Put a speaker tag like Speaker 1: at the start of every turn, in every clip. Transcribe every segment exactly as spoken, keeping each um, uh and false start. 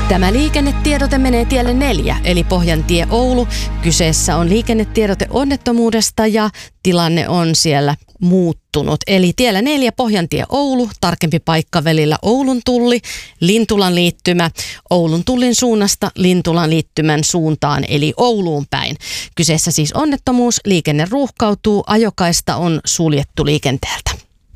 Speaker 1: Tämä liikennetiedote menee tielle neljä, eli Pohjantie Oulu. Kyseessä on liikennetiedote onnettomuudesta ja tilanne on siellä muuttunut. Eli tiellä neljä Pohjantie Oulu, tarkempi paikka välillä Oulun tulli, Lintulan liittymä, Oulun tullin suunnasta Lintulan liittymän suuntaan, eli Ouluun päin. Kyseessä siis onnettomuus, liikenne ruuhkautuu, ajokaista on suljettu liikenteeltä.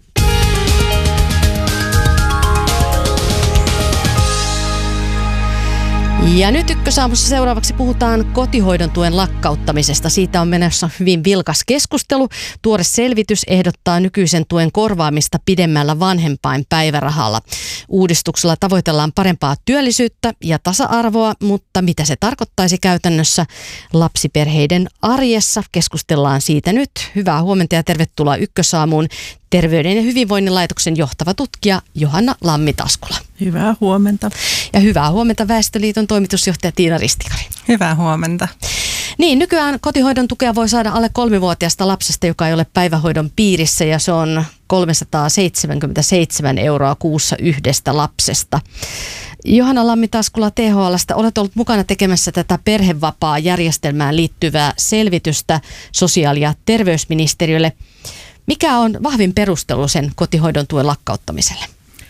Speaker 1: Ja nyt Ykkösaamussa seuraavaksi puhutaan kotihoidon tuen lakkauttamisesta. Siitä on menossa hyvin vilkas keskustelu. Tuore selvitys ehdottaa nykyisen tuen korvaamista pidemmällä vanhempainpäivärahalla. Uudistuksella tavoitellaan parempaa työllisyyttä ja tasa-arvoa, mutta mitä se tarkoittaisi käytännössä lapsiperheiden arjessa? Keskustellaan siitä nyt. Hyvää huomenta ja tervetuloa Ykkösaamuun Terveyden ja hyvinvoinnin laitoksen johtava tutkija Johanna Lammi-Taskula.
Speaker 2: Hyvää huomenta.
Speaker 1: Ja hyvää huomenta Väestöliiton toimitusjohtaja Tiina Ristikari.
Speaker 3: Hyvää huomenta.
Speaker 1: Niin, nykyään kotihoidon tukea voi saada alle kolmivuotiaasta lapsesta, joka ei ole päivähoidon piirissä, ja se on kolmesataaseitsemänkymmentäseitsemän euroa kuussa yhdestä lapsesta. Johanna Lammi-Taskula T H L:stä, olet ollut mukana tekemässä tätä perhevapaa-järjestelmään liittyvää selvitystä sosiaali- ja terveysministeriölle. Mikä on vahvin perustelu sen kotihoidon tuen lakkauttamiselle?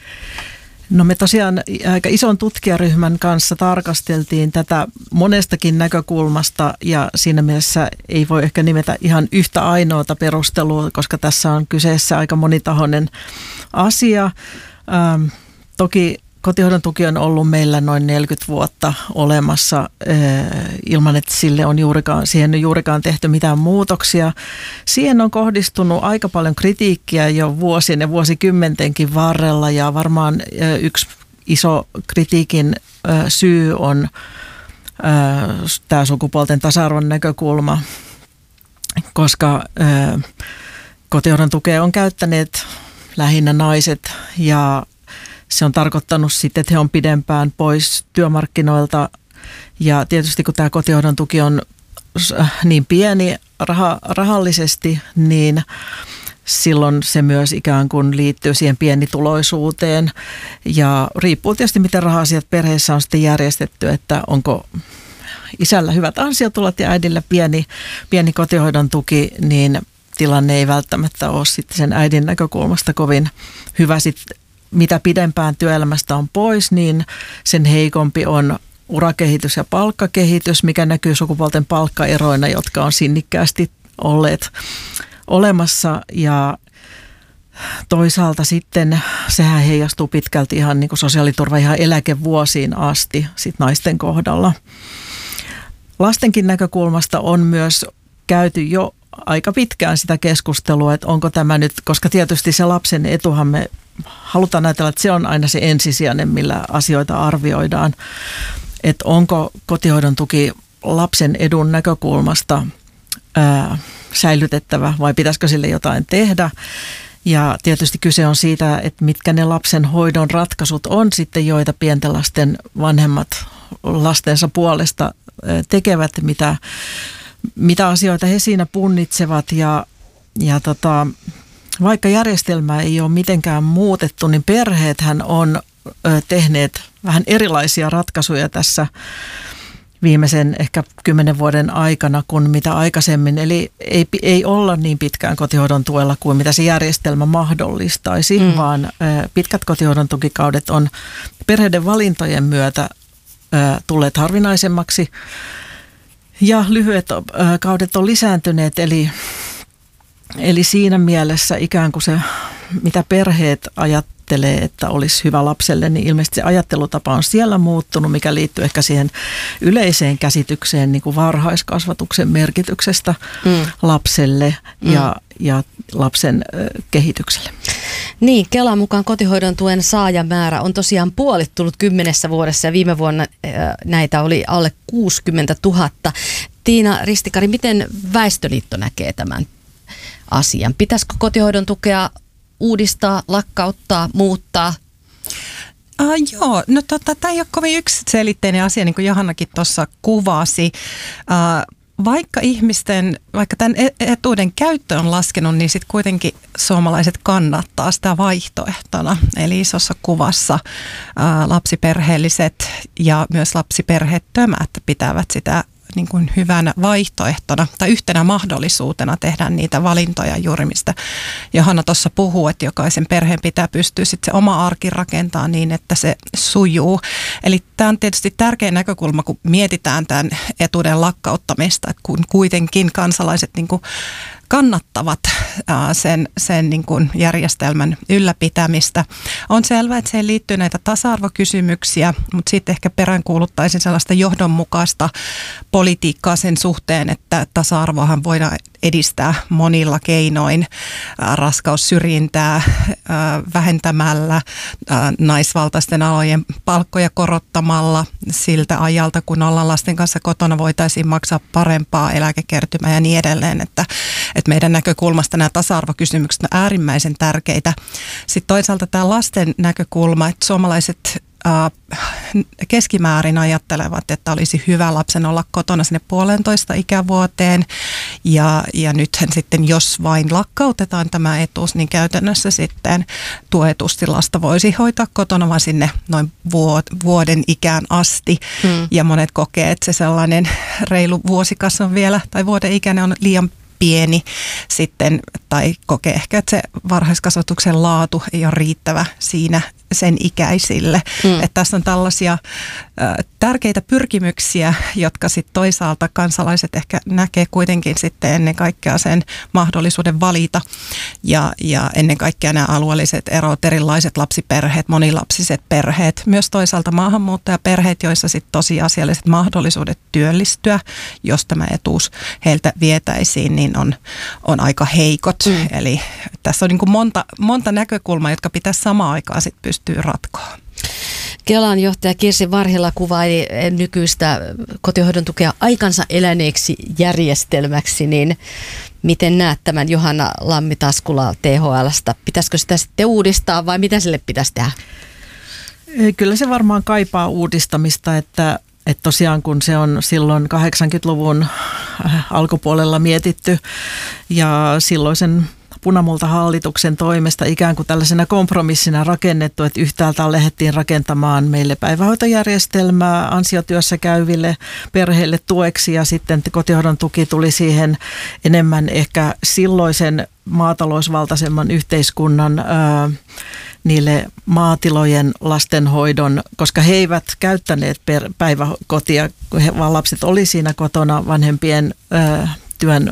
Speaker 2: No me tosiaan aika ison tutkijaryhmän kanssa tarkasteltiin tätä monestakin näkökulmasta ja siinä mielessä ei voi ehkä nimetä ihan yhtä ainoata perustelua, koska tässä on kyseessä aika monitahoinen asia. Ähm, toki kotihoidon tuki on ollut meillä noin neljäkymmentä vuotta olemassa äh, ilman, että sille on juurikaan, siihen on juurikaan tehty mitään muutoksia. Siihen on kohdistunut aika paljon kritiikkiä jo vuosien ja vuosikymmentenkin varrella ja varmaan äh, yksi iso kritiikin äh, syy on äh, tämä sukupuolten tasa-arvon näkökulma, koska äh, kotihoidon tukea on käyttäneet lähinnä naiset ja se on tarkoittanut sitten, että he on pidempään pois työmarkkinoilta ja tietysti kun tämä kotihoidon tuki on niin pieni rah- rahallisesti, niin silloin se myös ikään kuin liittyy siihen pienituloisuuteen ja riippuu tietysti miten raha-asiat perheessä on sitten järjestetty, että onko isällä hyvät ansiotulot ja äidillä pieni, pieni kotihoidon tuki, niin tilanne ei välttämättä ole sitten sen äidin näkökulmasta kovin hyvä sitten. Mitä pidempään työelämästä on pois, niin sen heikompi on urakehitys ja palkkakehitys, mikä näkyy sukupuolten palkkaeroina, jotka on sinnikkäästi olleet olemassa. Ja toisaalta sitten sehän heijastuu pitkälti ihan niin kuin sosiaaliturva ihan eläkevuosiin asti sit naisten kohdalla. Lastenkin näkökulmasta on myös käyty jo aika pitkään sitä keskustelua, että onko tämä nyt, koska tietysti se lapsen etuhan me halutaan ajatella, että se on aina se ensisijainen, millä asioita arvioidaan, että onko kotihoidon tuki lapsen edun näkökulmasta ää, säilytettävä vai pitäisikö sille jotain tehdä. Ja tietysti kyse on siitä, että mitkä ne lapsen hoidon ratkaisut on sitten, joita pienten lasten vanhemmat lastensa puolesta tekevät, mitä, mitä asioita he siinä punnitsevat ja, ja tota, vaikka järjestelmää ei ole mitenkään muutettu, niin perheethän on tehneet vähän erilaisia ratkaisuja tässä viimeisen ehkä kymmenen vuoden aikana kuin mitä aikaisemmin. Eli ei, ei olla niin pitkään kotihoidon tuella kuin mitä se järjestelmä mahdollistaisi, mm. vaan pitkät kotihoidon tukikaudet on perheiden valintojen myötä tulleet harvinaisemmaksi ja lyhyet kaudet on lisääntyneet, eli Eli siinä mielessä ikään kuin se, mitä perheet ajattelee, että olisi hyvä lapselle, niin ilmeisesti se ajattelutapa on siellä muuttunut, mikä liittyy ehkä siihen yleiseen käsitykseen niin kuin varhaiskasvatuksen merkityksestä mm. lapselle ja, mm. ja lapsen ö, kehitykselle.
Speaker 1: Niin, Kelan mukaan kotihoidon tuen saajamäärä on tosiaan puolittunut kymmenessä vuodessa ja viime vuonna ö, näitä oli alle kuusikymmentätuhatta. Tiina Ristikari, miten Väestöliitto näkee tämän asian? Pitäisikö kotihoidon tukea uudistaa, lakkauttaa, muuttaa?
Speaker 3: Uh, joo, no tota, tämä ei ole kovin yksiselitteinen asia, niin kuin Johannakin tuossa kuvasi. Uh, vaikka ihmisten, vaikka tämän etuuden käyttö on laskenut, niin sitten kuitenkin suomalaiset kannattaa sitä vaihtoehtona. Eli isossa kuvassa ää, lapsiperheelliset ja myös lapsiperheettömät pitävät sitä niin kuin hyvänä vaihtoehtona tai yhtenä mahdollisuutena tehdä niitä valintoja juuri, mistä Johanna tuossa puhuu, että jokaisen perheen pitää pystyä sitten se oma arki rakentamaan niin, että se sujuu. Eli tämä on tietysti tärkeä näkökulma, kun mietitään tämän etuuden lakkauttamista, että kun kuitenkin kansalaiset niin kuin kannattavat sen, sen niin kuin järjestelmän ylläpitämistä. On selvää, että siihen liittyy näitä tasa-arvokysymyksiä, mutta sitten ehkä peräänkuuluttaisin sellaista johdonmukaista politiikkaa sen suhteen, että tasa-arvoahan voidaan edistää monilla keinoin, raskaussyrjintää vähentämällä, naisvaltaisten alojen palkkoja korottamalla siltä ajalta, kun ollaan lasten kanssa kotona, voitaisiin maksaa parempaa eläkekertymää ja niin edelleen, että, että meidän näkökulmasta nämä tasa-arvokysymykset on äärimmäisen tärkeitä. Sitten toisaalta tämä lasten näkökulma, että suomalaiset keskimäärin ajattelevat, että olisi hyvä lapsen olla kotona sinne puolentoista ikävuoteen ja, ja nythän sitten jos vain lakkautetaan tämä etuus, niin käytännössä sitten tuetusti lasta voisi hoitaa kotona vaan sinne noin vuoden ikään asti hmm. ja monet kokee, että se sellainen reilu vuosikas on vielä tai vuoden ikäinen on liian pieni sitten tai kokee ehkä, että se varhaiskasvatuksen laatu ei ole riittävä siinä sen ikäisille. Mm. Että tässä on tällaisia ä, tärkeitä pyrkimyksiä, jotka sitten toisaalta kansalaiset ehkä näkee kuitenkin sitten ennen kaikkea sen mahdollisuuden valita ja, ja ennen kaikkea nämä alueelliset erot, erilaiset lapsiperheet, monilapsiset perheet, myös toisaalta maahanmuuttajaperheet, joissa sitten tosiasialliset mahdollisuudet työllistyä, jos tämä etuus heiltä vietäisiin, niin on, on aika heikot. Mm. Eli tässä on niin kuin monta, monta näkökulmaa, jotka pitäisi samaan aikaan sitten pystyä ratkoa.
Speaker 1: Kelan johtaja Kirsi Varhila kuvaili nykyistä kotihoidon tukea aikansa eläneeksi järjestelmäksi, niin miten näet tämän Johanna Lammi-Taskula T H L:stä? Pitäisikö sitä sitten uudistaa vai mitä sille pitäisi tehdä?
Speaker 2: Kyllä se varmaan kaipaa uudistamista, että Että tosiaan kun se on silloin kahdeksankymmentäluvun alkupuolella mietitty ja silloisen punamultahallituksen toimesta ikään kuin tällaisena kompromissina rakennettu, että yhtäältä lähdettiin rakentamaan meille päivähoitojärjestelmää ansiotyössä käyville perheille tueksi ja sitten kotihoidon tuki tuli siihen enemmän ehkä silloisen maatalousvaltaisemman yhteiskunnan ää, niille maatilojen lastenhoidon, koska he eivät käyttäneet per päiväkotia, vaan lapset oli siinä kotona vanhempien ää, työn,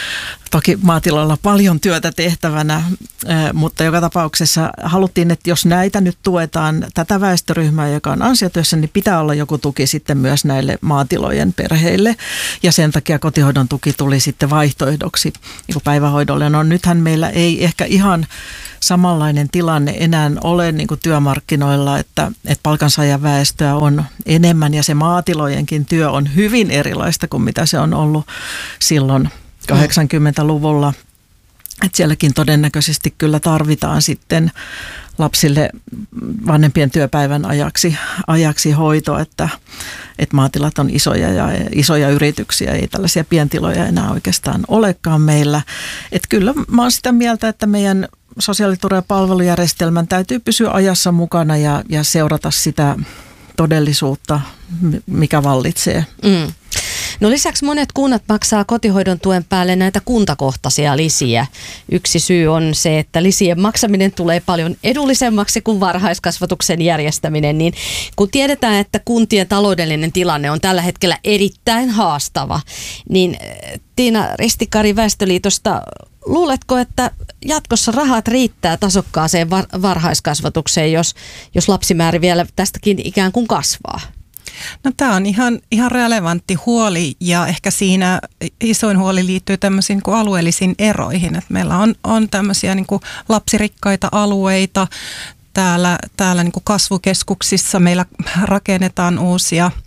Speaker 2: toki maatiloilla paljon työtä tehtävänä, mutta joka tapauksessa haluttiin, että jos näitä nyt tuetaan tätä väestöryhmää, joka on ansiotyössä, niin pitää olla joku tuki sitten myös näille maatilojen perheille. Ja sen takia kotihoidon tuki tuli sitten vaihtoehdoksi niin päivähoidolle. No nythän meillä ei ehkä ihan samanlainen tilanne enää ole niin kuin työmarkkinoilla, että, että palkansaajaväestöä on enemmän ja se maatilojenkin työ on hyvin erilaista kuin mitä se on ollut silloin kahdeksankymmentäluvulla. Että sielläkin todennäköisesti kyllä tarvitaan sitten lapsille vanhempien työpäivän ajaksi, ajaksi hoito, että, että maatilat on isoja ja isoja yrityksiä, ei tällaisia pientiloja enää oikeastaan olekaan meillä. Että kyllä mä oon sitä mieltä, että meidän sosiaaliturva- ja palvelujärjestelmän täytyy pysyä ajassa mukana ja, ja seurata sitä todellisuutta, mikä vallitsee.
Speaker 1: Mm. No lisäksi monet kunnat maksaa kotihoidon tuen päälle näitä kuntakohtaisia lisiä. Yksi syy on se, että lisien maksaminen tulee paljon edullisemmaksi kuin varhaiskasvatuksen järjestäminen. Niin kun tiedetään, että kuntien taloudellinen tilanne on tällä hetkellä erittäin haastava, niin Tiina Ristikari Väestöliitosta, luuletko, että jatkossa rahat riittää tasokkaaseen var- varhaiskasvatukseen, jos, jos lapsimäärä vielä tästäkin ikään kuin kasvaa?
Speaker 3: No tämä on ihan, ihan relevantti huoli ja ehkä siinä isoin huoli liittyy tämmöisiin niin kuin alueellisiin eroihin. Et meillä on, on tämmöisiä niin kuin lapsirikkaita alueita. Täällä, täällä niin kuin kasvukeskuksissa meillä rakennetaan uusia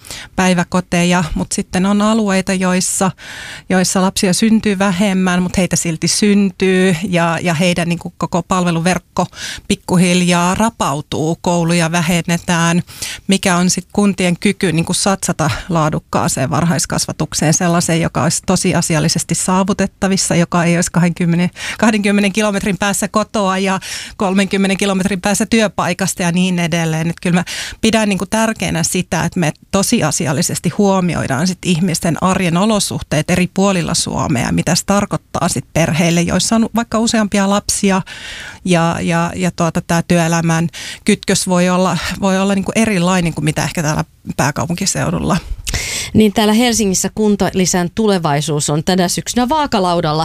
Speaker 3: päiväkoteja, mutta sitten on alueita, joissa, joissa lapsia syntyy vähemmän, mutta heitä silti syntyy ja, ja heidän niin kuin koko palveluverkko pikkuhiljaa rapautuu, kouluja vähennetään, mikä on sitten kuntien kyky niin kuin satsata laadukkaaseen varhaiskasvatukseen, sellaiseen, joka olisi tosiasiallisesti saavutettavissa, joka ei olisi kaksikymmentä, kaksikymmentä kilometrin päässä kotoa ja kolmenkymmenen kilometrin päässä työpaikasta ja niin edelleen. Että kyllä mä pidän niin kuin tärkeänä sitä, että me tosiasiallisesti huomioidaan sit ihmisten arjen olosuhteet eri puolilla Suomea, mitä se tarkoittaa sit perheille, joissa on vaikka useampia lapsia ja, ja, ja tuota, tämä työelämän kytkös voi olla, voi olla niin kuin erilainen kuin mitä ehkä täällä pääkaupunkiseudulla.
Speaker 1: Niin täällä Helsingissä kuntalisän tulevaisuus on tänä syksynä vaakalaudalla.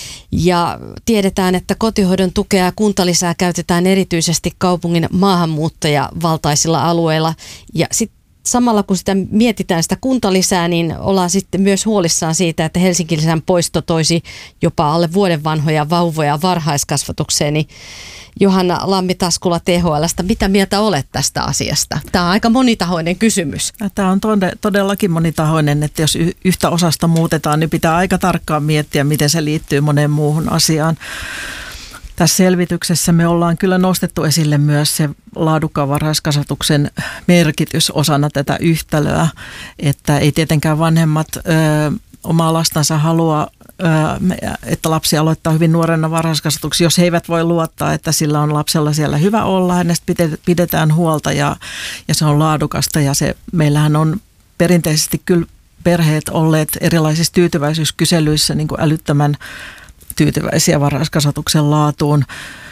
Speaker 1: Ja tiedetään, että kotihoidon tukea ja kuntalisää käytetään erityisesti kaupungin maahanmuuttajavaltaisilla alueilla. Ja sitten samalla kun sitä mietitään sitä kuntalisää, niin ollaan sitten myös huolissaan siitä, että Helsinki-lisän poisto toisi jopa alle vuoden vanhoja vauvoja varhaiskasvatukseen. Niin Johanna Lammi-Taskula T H L:stä, mitä mieltä olet tästä asiasta? Tämä on aika monitahoinen kysymys.
Speaker 2: Tämä on todellakin monitahoinen, että jos yhtä osasta muutetaan, niin pitää aika tarkkaan miettiä, miten se liittyy moneen muuhun asiaan. Tässä selvityksessä me ollaan kyllä nostettu esille myös se laadukkaan varhaiskasvatuksen merkitys osana tätä yhtälöä, että ei tietenkään vanhemmat ö, omaa lastansa halua, ö, että lapsi aloittaa hyvin nuorena varhaiskasvatuksia, jos he eivät voi luottaa, että sillä on lapsella siellä hyvä olla, hänestä pidetään huolta ja, ja se on laadukasta ja se, meillähän on perinteisesti kyllä perheet olleet erilaisissa tyytyväisyyskyselyissä niin kuin älyttömän tyytyväisiä varhaiskasvatuksen laatuun.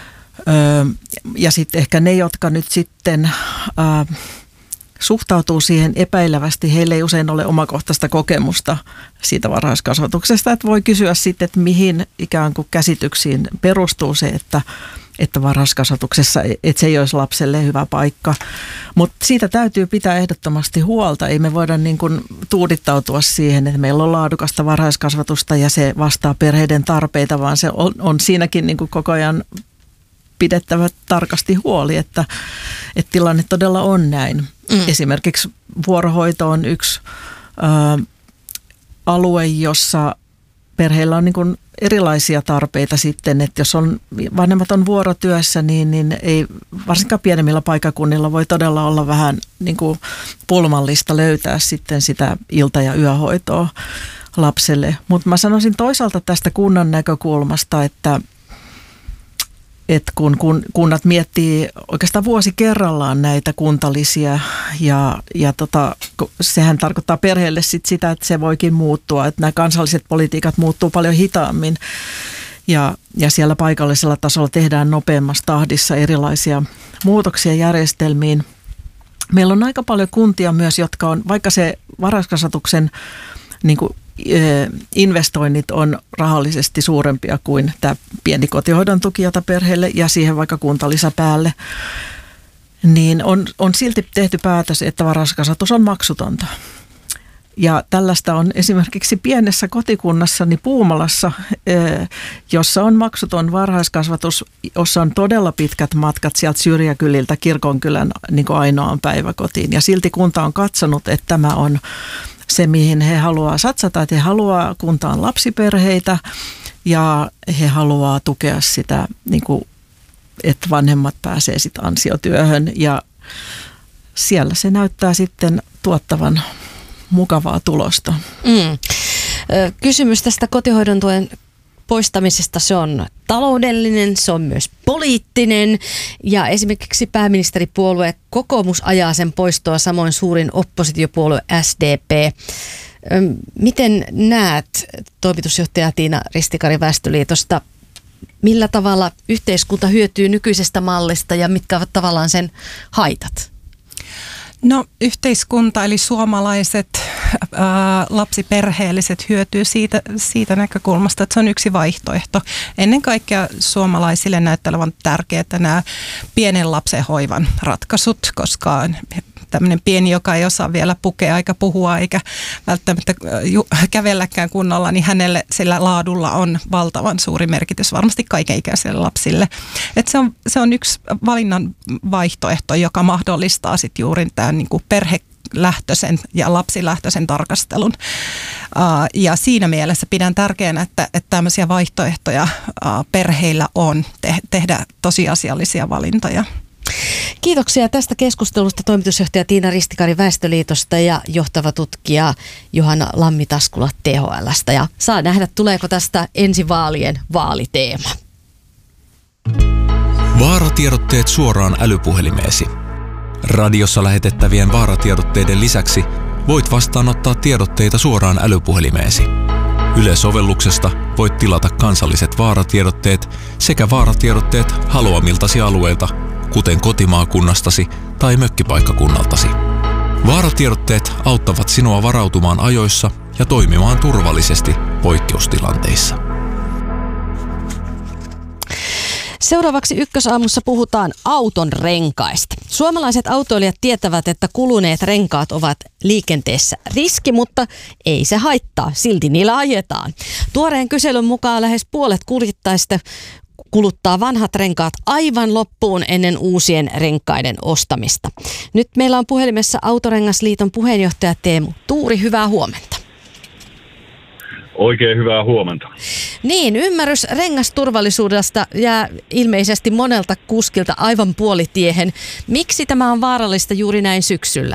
Speaker 2: Öö, ja sitten ehkä ne, jotka nyt sitten äh, suhtautuu siihen epäilevästi, heillä ei usein ole omakohtaista kokemusta siitä varhaiskasvatuksesta, että voi kysyä sitten, että mihin ikään kuin käsityksiin perustuu se, että, että varhaiskasvatuksessa, että se ei olisi lapselle hyvä paikka. Mutta siitä täytyy pitää ehdottomasti huolta. Ei me voida niin kuin tuudittautua siihen, että meillä on laadukasta varhaiskasvatusta ja se vastaa perheiden tarpeita, vaan se on, on siinäkin niin kuin koko ajan pidettävä tarkasti huoli, että, että tilanne todella on näin. Mm. Esimerkiksi vuorohoito on yksi ä, alue, jossa perheillä on niin kuin erilaisia tarpeita sitten, että jos on, vanhemmat on vuorotyössä, niin, niin ei varsinkaan pienemmillä paikkakunnilla voi todella olla vähän niin kuin pulmallista löytää sitten sitä ilta- ja yöhoitoa lapselle. Mutta mä sanoisin toisaalta tästä kunnan näkökulmasta, että että kun, kun kunnat miettii oikeastaan vuosi kerrallaan näitä kuntalisiä ja, ja tota, sehän tarkoittaa perheelle sit sitä, että se voikin muuttua, että nämä kansalliset politiikat muuttuu paljon hitaammin ja, ja siellä paikallisella tasolla tehdään nopeammassa tahdissa erilaisia muutoksia järjestelmiin. Meillä on aika paljon kuntia myös, jotka on, vaikka se varhaiskasvatuksen niin kuin investoinnit on rahallisesti suurempia kuin tämä pieni kotihoidon tuki, jota perheelle ja siihen vaikka kuntalisä päälle, niin on, on silti tehty päätös, että varhaiskasvatus on maksutonta. Ja tällaista on esimerkiksi pienessä kotikunnassani Puumalassa, jossa on maksuton varhaiskasvatus, jossa on todella pitkät matkat sieltä syrjäkyliltä kirkonkylän niin kuin ainoaan päiväkotiin. Ja silti kunta on katsonut, että tämä on se, mihin he haluaa satsata, että he haluaa kuntaan lapsiperheitä ja he haluaa tukea sitä, niin kuin, että vanhemmat pääsee sitten ansiotyöhön ja siellä se näyttää sitten tuottavan mukavaa tulosta.
Speaker 1: Mm. Kysymys tästä kotihoidon tuen poistamisesta, se on taloudellinen, se on myös poliittinen ja esimerkiksi pääministeripuolue Kokoomus ajaa sen poistoa, samoin suurin oppositiopuolue S D P. Miten näet, toimitusjohtaja Tiina Ristikari Väestöliitosta, millä tavalla yhteiskunta hyötyy nykyisestä mallista ja mitkä ovat tavallaan sen haitat?
Speaker 3: No yhteiskunta eli suomalaiset ää, lapsiperheelliset hyötyy siitä, siitä näkökulmasta, että se on yksi vaihtoehto. Ennen kaikkea suomalaisille näyttää olevan tärkeää nämä pienen lapsen hoivan ratkaisut, koska tämmöinen pieni, joka ei osaa vielä pukea eikä puhua eikä välttämättä kävelläkään kunnolla, niin hänelle sillä laadulla on valtavan suuri merkitys varmasti kaikenikäisille lapsille. Et se, on, se on yksi valinnan vaihtoehto, joka mahdollistaa sitten juuri tämän niin kuin perhe lähtöisen ja lapsilähtöisen tarkastelun. Ja siinä mielessä pidän tärkeänä, että, että tämmöisiä vaihtoehtoja perheillä on te- tehdä tosiasiallisia valintoja.
Speaker 1: Kiitoksia tästä keskustelusta toimitusjohtaja Tiina Ristikari Väestöliitosta ja johtava tutkija Johanna Lammi-Taskula T H L:stä. Ja saa nähdä, tuleeko tästä ensi vaalien vaaliteema.
Speaker 4: Vaaratiedotteet suoraan älypuhelimeesi. Radiossa lähetettävien vaaratiedotteiden lisäksi voit vastaanottaa tiedotteita suoraan älypuhelimeesi. Yle-sovelluksesta voit tilata kansalliset vaaratiedotteet sekä vaaratiedotteet haluamiltasi alueilta, kuten kotimaakunnastasi tai mökkipaikkakunnaltasi. Vaaratiedotteet auttavat sinua varautumaan ajoissa ja toimimaan turvallisesti poikkeustilanteissa.
Speaker 1: Seuraavaksi Ykkösaamussa puhutaan auton renkaista. Suomalaiset autoilijat tietävät, että kuluneet renkaat ovat liikenteessä riski, mutta ei se haittaa, silti niillä ajetaan. Tuoreen kyselyn mukaan lähes puolet kuljettajista kuluttaa vanhat renkaat aivan loppuun ennen uusien renkaiden ostamista. Nyt meillä on puhelimessa Autorengasliiton puheenjohtaja Teemu Tuuri, hyvää huomenta.
Speaker 5: Oikein hyvää huomenta.
Speaker 1: Niin, ymmärrys rengasturvallisuudesta jää ilmeisesti monelta kuskilta aivan puolitiehen. Miksi tämä on vaarallista juuri näin syksyllä?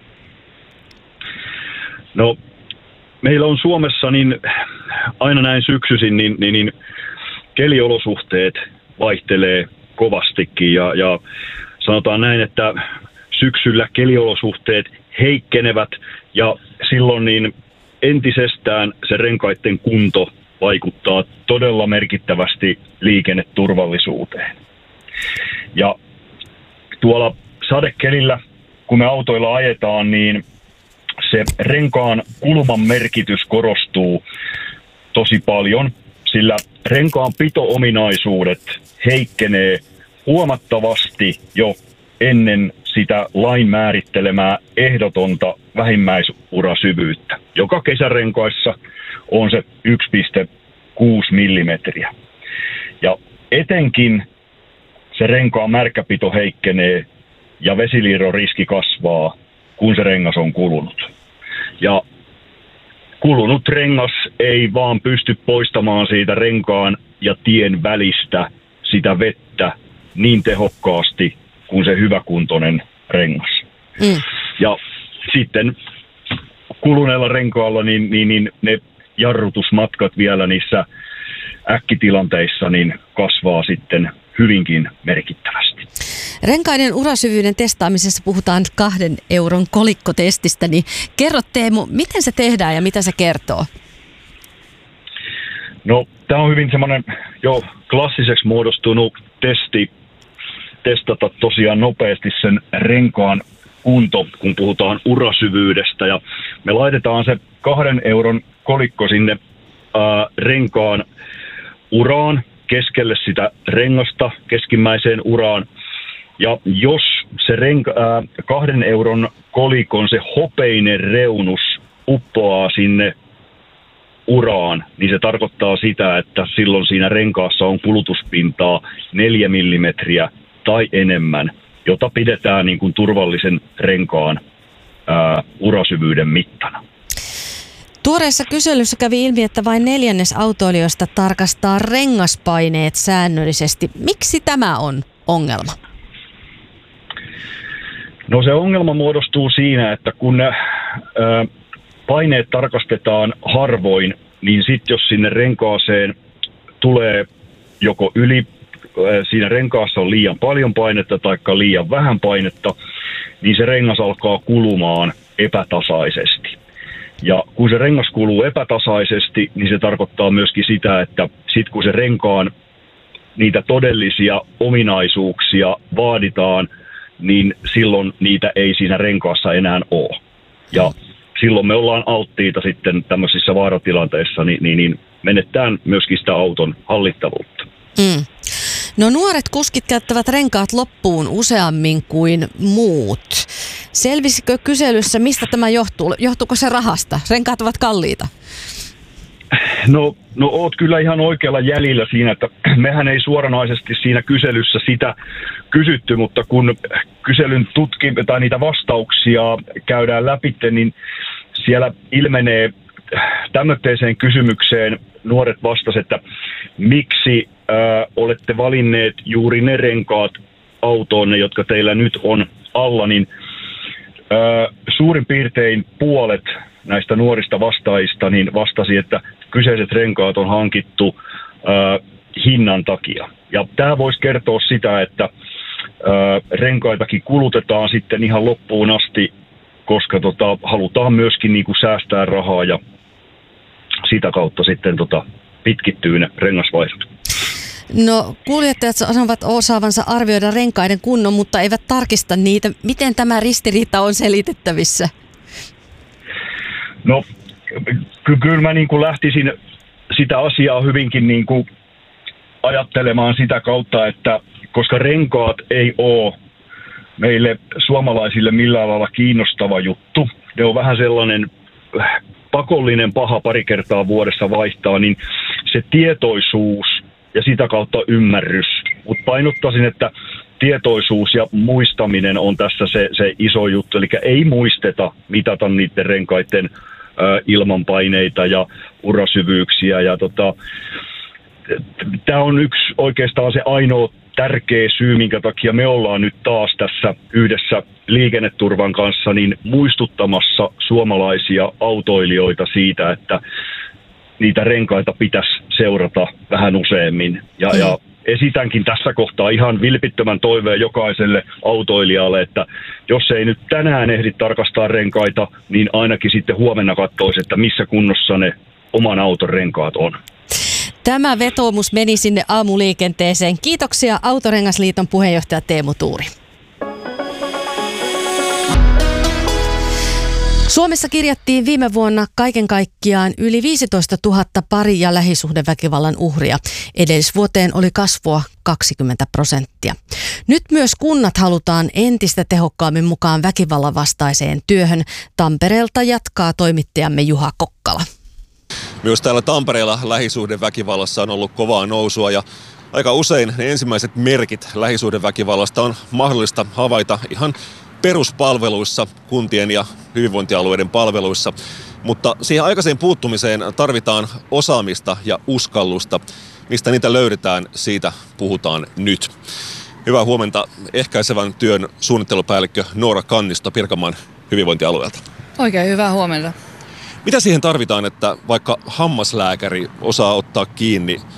Speaker 5: No, meillä on Suomessa niin aina näin syksyisin, niin, niin, niin keliolosuhteet vaihtelee kovastikin ja, ja sanotaan näin, että syksyllä keliolosuhteet heikkenevät ja silloin niin entisestään se renkaiden kunto vaikuttaa todella merkittävästi liikenneturvallisuuteen. Ja tuolla sadekelillä, kun me autoilla ajetaan, niin se renkaan kulman merkitys korostuu tosi paljon, sillä renkaan pito-ominaisuudet heikkenee huomattavasti jo ennen sitä lain määrittelemää ehdotonta vähimmäisurasyvyyttä, joka kesärenkaissa on se yksi pilkku kuusi millimetriä. Ja etenkin se renkaan märkäpito heikkenee ja vesiliirron-riski kasvaa, kun se rengas on kulunut. Ja kulunut rengas ei vaan pysty poistamaan siitä renkaan ja tien välistä sitä vettä niin tehokkaasti kuin se hyväkuntoinen rengas. Mm. Ja sitten kuluneella renkaalla niin, niin, niin ne jarrutusmatkat vielä niissä äkkitilanteissa niin kasvaa sitten hyvinkin merkittävästi.
Speaker 1: Renkaiden urasyvyyden testaamisessa puhutaan kahden euron kolikkotestistä, niin kerro Teemu, miten se tehdään ja mitä se kertoo?
Speaker 5: No, tämä on hyvin semmoinen jo klassiseksi muodostunut testi, testata tosiaan nopeasti sen renkaan kunto, kun puhutaan urasyvyydestä. Ja me laitetaan se kahden euron kolikko sinne ää, renkaan uraan, keskelle sitä rengasta, keskimmäiseen uraan. Ja jos se renka, ää, kahden euron kolikon se hopeinen reunus uppoaa sinne uraan, niin se tarkoittaa sitä, että silloin siinä renkaassa on kulutuspintaa neljä millimetriä tai enemmän, jota pidetään niin kuin turvallisen renkaan ää, urasyvyyden mittana.
Speaker 1: Tuoreessa kyselyssä kävi ilmi, että vain neljännes autoilijoista tarkastaa rengaspaineet säännöllisesti. Miksi tämä on ongelma?
Speaker 5: No se ongelma muodostuu siinä, että kun ää, paineet tarkastetaan harvoin, niin sitten jos sinne renkaaseen tulee joko yli, siinä renkaassa on liian paljon painetta tai liian vähän painetta, niin se rengas alkaa kulumaan epätasaisesti. Ja kun se rengas kuluu epätasaisesti, niin se tarkoittaa myöskin sitä, että sit kun se renkaan niitä todellisia ominaisuuksia vaaditaan, niin silloin niitä ei siinä renkaassa enää ole. Ja silloin me ollaan alttiita sitten tämmöisissä vaaratilanteissa, niin, niin, niin menettään myöskin sitä auton hallittavuutta.
Speaker 1: Mm. No nuoret kuskit käyttävät renkaat loppuun useammin kuin muut. Selvisikö kyselyssä, mistä tämä johtuu? Johtuuko se rahasta? Renkaat ovat kalliita.
Speaker 5: No, no oot kyllä ihan oikealla jäljellä siinä, että mehän ei suoranaisesti siinä kyselyssä sitä kysytty, mutta kun kyselyn tutki tai niitä vastauksia käydään läpi, niin siellä ilmenee tämmöiseen kysymykseen nuoret vastasivat, että miksi ää, olette valinneet juuri ne renkaat autoonne, jotka teillä nyt on alla, niin ää, suurin piirtein puolet näistä nuorista vastaajista niin vastasi, että kyseiset renkaat on hankittu ää, hinnan takia. Ja tämä voisi kertoa sitä, että ää, renkaitakin kulutetaan sitten ihan loppuun asti, koska tota, halutaan myöskin niinku säästää rahaa ja sitä kautta sitten tota, pitkittyy ne rengasvaihdot.
Speaker 1: No kuljettajat sanovat osaavansa arvioida renkaiden kunnon, mutta eivät tarkista niitä. Miten tämä ristiriita on selitettävissä?
Speaker 5: No ky- kyllä mä niin kuin lähtisin sitä asiaa hyvinkin niin kuin ajattelemaan sitä kautta, että koska renkaat ei ole meille suomalaisille millään lailla kiinnostava juttu, ne on vähän sellainen pakollinen paha pari kertaa vuodessa vaihtaa, niin se tietoisuus ja sitä kautta ymmärrys. Mutta painottaisin, että tietoisuus ja muistaminen on tässä se, se iso juttu. Eli ei muisteta mitata niiden renkaiden ö, ilmanpaineita ja urasyvyyksiä. Ja tota, tämä on yksi oikeastaan se ainoa tärkeä syy, minkä takia me ollaan nyt taas tässä yhdessä liikenneturvan kanssa niin muistuttamassa suomalaisia autoilijoita siitä, että niitä renkaita pitäisi seurata vähän useammin. Ja, mm. ja esitänkin tässä kohtaa ihan vilpittömän toiveen jokaiselle autoilijalle, että jos ei nyt tänään ehdi tarkastaa renkaita, niin ainakin sitten huomenna katsoisi, että missä kunnossa ne oman auton renkaat on.
Speaker 1: Tämä vetoomus meni sinne aamuliikenteeseen. Kiitoksia Autorengasliiton puheenjohtaja Teemu Tuuri. Suomessa kirjattiin viime vuonna kaiken kaikkiaan yli viisitoista tuhatta pari- ja lähisuhdeväkivallan uhria. Edellisvuoteen oli kasvua kaksikymmentä prosenttia. Nyt myös kunnat halutaan entistä tehokkaammin mukaan väkivallan vastaiseen työhön. Tampereelta jatkaa toimittajamme Juha Kokkala.
Speaker 6: Myös täällä Tampereella lähisuhdeväkivallassa on ollut kovaa nousua ja aika usein ne ensimmäiset merkit lähisuhdeväkivallasta on mahdollista havaita ihan peruspalveluissa, kuntien ja hyvinvointialueiden palveluissa. Mutta siihen aikaiseen puuttumiseen tarvitaan osaamista ja uskallusta. Mistä niitä löydetään, siitä puhutaan nyt. Hyvää huomenta ehkäisevän työn suunnittelupäällikkö Noora Kannisto Pirkanmaan hyvinvointialueelta.
Speaker 7: Oikein hyvää huomenta.
Speaker 6: Mitä siihen tarvitaan, että vaikka hammaslääkäri osaa ottaa kiinni äh,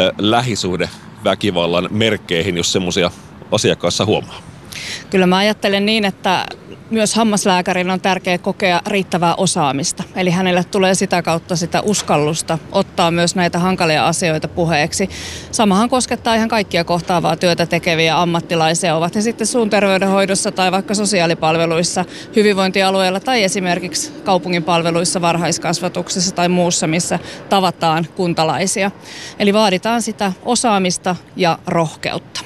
Speaker 6: lähisuhdeväkivallan merkkeihin, jos semmoisia asiakkaassa huomaa?
Speaker 7: Kyllä mä ajattelen niin, että myös hammaslääkärin on tärkeää kokea riittävää osaamista. Eli hänelle tulee sitä kautta sitä uskallusta ottaa myös näitä hankalia asioita puheeksi. Samahan koskettaa ihan kaikkia kohtaavaa työtä tekeviä ammattilaisia, ovat he sitten suun terveydenhoidossa tai vaikka sosiaalipalveluissa, hyvinvointialueella tai esimerkiksi kaupungin palveluissa, varhaiskasvatuksessa tai muussa, missä tavataan kuntalaisia. Eli vaaditaan sitä osaamista ja rohkeutta.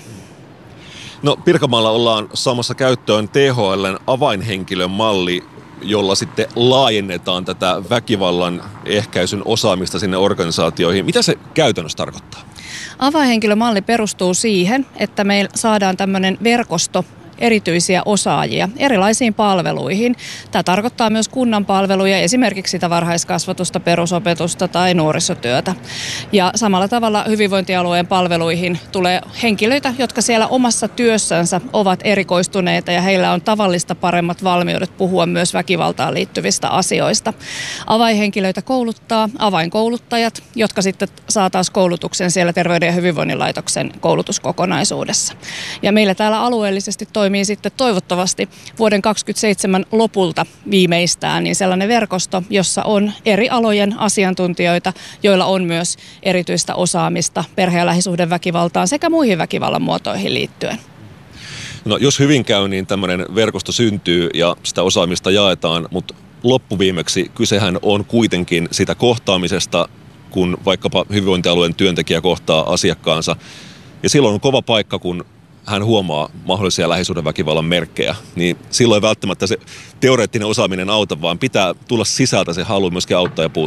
Speaker 6: No Pirkanmaalla ollaan saamassa käyttöön T H L:n avainhenkilön malli, jolla sitten laajennetaan tätä väkivallan ehkäisyn osaamista sinne organisaatioihin. Mitä se käytännössä tarkoittaa?
Speaker 7: Avainhenkilömalli perustuu siihen, että me saadaan tämmöinen verkosto erityisiä osaajia erilaisiin palveluihin. Tämä tarkoittaa myös kunnan palveluja, esimerkiksi sitä varhaiskasvatusta, perusopetusta tai nuorisotyötä. Ja samalla tavalla hyvinvointialueen palveluihin tulee henkilöitä, jotka siellä omassa työssänsä ovat erikoistuneita ja heillä on tavallista paremmat valmiudet puhua myös väkivaltaan liittyvistä asioista. Avainhenkilöitä kouluttaa avainkouluttajat, jotka sitten saa taas koulutuksen siellä Terveyden ja hyvinvoinnin laitoksen koulutuskokonaisuudessa. Ja meillä täällä alueellisesti toimii sitten toivottavasti vuoden kaksikymmentäseitsemän lopulta viimeistään niin sellainen verkosto, jossa on eri alojen asiantuntijoita, joilla on myös erityistä osaamista perhe- ja lähisuhdeväkivaltaan sekä muihin väkivallan muotoihin liittyen.
Speaker 6: No jos hyvin käy, niin tämmöinen verkosto syntyy ja sitä osaamista jaetaan, mutta loppuviimeksi kysehän on kuitenkin sitä kohtaamisesta, kun vaikkapa hyvinvointialueen työntekijä kohtaa asiakkaansa. Ja silloin on kova paikka, kun hän huomaa mahdollisia lähisuhdeväkivallan merkkejä, niin silloin ei välttämättä se teoreettinen osaaminen auta, vaan pitää tulla sisältä se halu myöskin auttaa ja puuttua.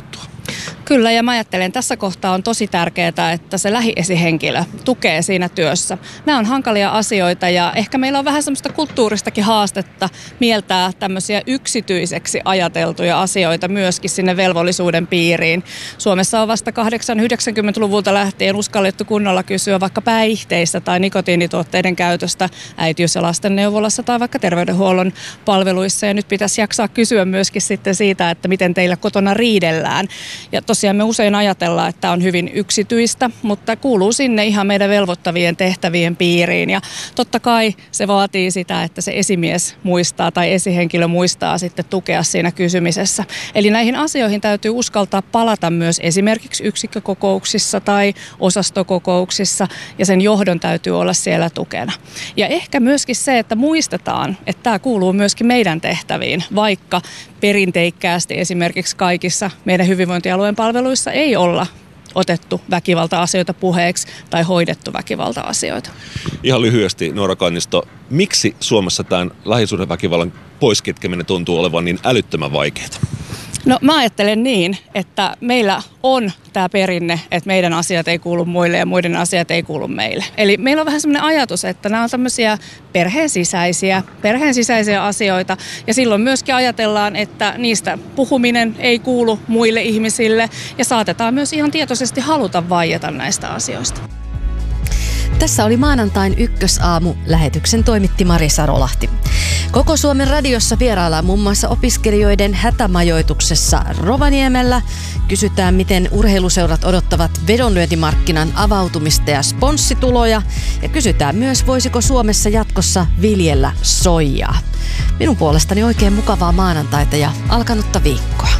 Speaker 7: Kyllä, ja mä ajattelen, tässä kohtaa on tosi tärkeää, että se lähiesihenkilö tukee siinä työssä. Nämä on hankalia asioita ja ehkä meillä on vähän semmoista kulttuuristakin haastetta mieltää tämmöisiä yksityiseksi ajateltuja asioita myöskin sinne velvollisuuden piiriin. Suomessa on vasta kahdeksankymmentä-yhdeksänkymmentäluvulta lähtien uskallettu kunnolla kysyä vaikka päihteistä tai nikotiinituotteiden käytöstä äitiys- ja lastenneuvolassa tai vaikka terveydenhuollon palveluissa. Ja nyt pitäisi jaksaa kysyä myöskin sitten siitä, että miten teillä kotona riidellään. Ja tosiaan me usein ajatellaan, että tämä on hyvin yksityistä, mutta kuuluu sinne ihan meidän velvoittavien tehtävien piiriin. Ja totta kai se vaatii sitä, että se esimies muistaa tai esihenkilö muistaa sitten tukea siinä kysymisessä. Eli näihin asioihin täytyy uskaltaa palata myös esimerkiksi yksikkökokouksissa tai osastokokouksissa, ja sen johdon täytyy olla siellä tukena. Ja ehkä myöskin se, että muistetaan, että tämä kuuluu myöskin meidän tehtäviin, vaikka perinteikkäästi esimerkiksi kaikissa meidän hyvinvointialueen palveluissa ei olla otettu väkivalta-asioita puheeksi tai hoidettu väkivalta-asioita.
Speaker 6: Ihan lyhyesti, Noora Kannisto, miksi Suomessa tämän lähisuhdeväkivallan poiskitkeminen tuntuu olevan niin älyttömän vaikeaa?
Speaker 7: No mä ajattelen niin, että meillä on tämä perinne, että meidän asiat ei kuulu muille ja muiden asiat ei kuulu meille. Eli meillä on vähän semmoinen ajatus, että nämä on tämmöisiä perheen sisäisiä, perheen sisäisiä asioita. Ja silloin myöskin ajatellaan, että niistä puhuminen ei kuulu muille ihmisille ja saatetaan myös ihan tietoisesti haluta vaieta näistä asioista.
Speaker 1: Tässä oli maanantain Ykkösaamu. Lähetyksen toimitti Mari Sarolahti. Koko Suomen radiossa vieraillaan muun muassa opiskelijoiden hätämajoituksessa Rovaniemellä. Kysytään, miten urheiluseurat odottavat vedonlyöntimarkkinan avautumista ja sponssituloja. Ja kysytään myös, voisiko Suomessa jatkossa viljellä soijaa. Minun puolestani oikein mukavaa maanantaita ja alkanutta viikkoa.